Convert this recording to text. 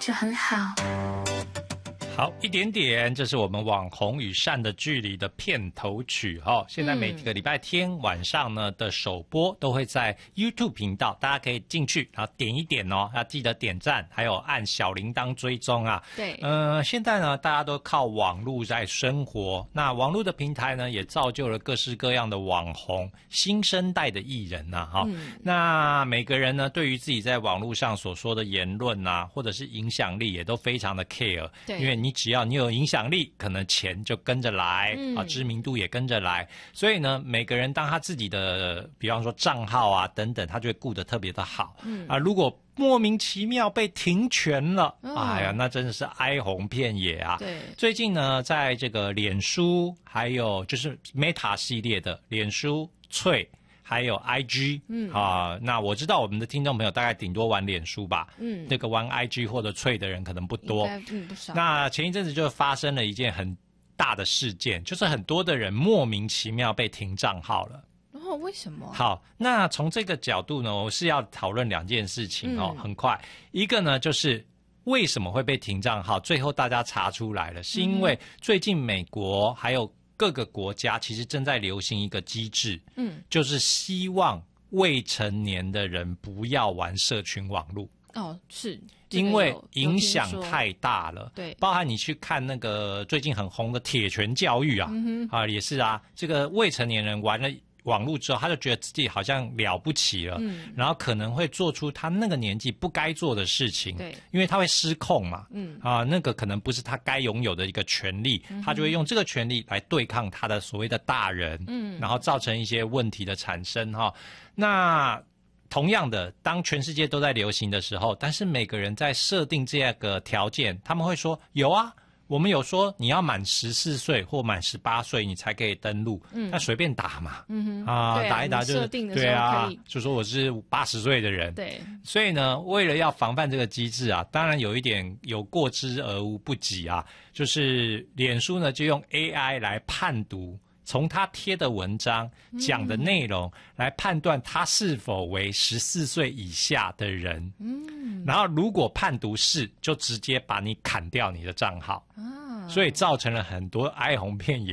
是很好。 好，一点点，这是我们网红与善的距离的片头曲哈。现在每个礼拜天晚上呢的首播都会在 YouTube 频道，大家可以进去，然后点一点哦，要记得点赞，还有按小铃铛追踪啊。 对， 现在呢大家都靠网络在生活，那网络的平台呢也造就了各式各样的网红、新生代的艺人呐哈。那每个人呢对于自己在网络上所说的言论啊，或者是影响力也都非常的 care， 对， 因为你只要你有影响力，可能钱就跟着来，知名度也跟着来。所以呢，每个人当他自己的，比方说账号啊等等，他就会顾得特别的好。如果莫名其妙被停权了，哎呀，那真的是哀鸿遍野啊。 对， 最近呢，在这个脸书，还有就是 Meta 系列的脸书、脆。还有 IG，那我知道我们的听众朋友大概顶多玩脸书吧，那个玩 IG 或者脆的人可能不多， 不少。 那前一阵子就发生了一件很大的事件，就是很多的人莫名其妙被停账号了。 为什么？ 好，那从这个角度呢，我是要讨论两件事情哦，很快。一个呢就是为什么会被停账号，最后大家查出来了，是因为最近美国还有各个国家其实正在流行一个机制，就是希望未成年的人不要玩社群网络。 是， 因为影响太大了。 对， 包含你去看那个最近很红的铁拳教育啊，也是啊，这个未成年人玩了网络之后，他就觉得自己好像了不起了，然后可能会做出他那个年纪不该做的事情， 对， 因为他会失控嘛，那个可能不是他该拥有的一个权利，他就会用这个权利来对抗他的所谓的大人，然后造成一些问题的产生哈。那同样的，当全世界都在流行的时候，但是每个人在设定这个条件，他们会说有啊。我们有说你要满14岁或满18岁你才可以登录，那随便打嘛，打一打就是对啊，就说我是80岁的人， 对， 所以呢，为了要防范这个机制啊，当然有一点有过之而无不及啊，就是脸书呢就用 AI 来判读。从他贴的文章讲的内容来判断他是否为14岁以下的人，然后如果判读是，就直接把你砍掉你的账号，所以造成了很多哀鸿遍野。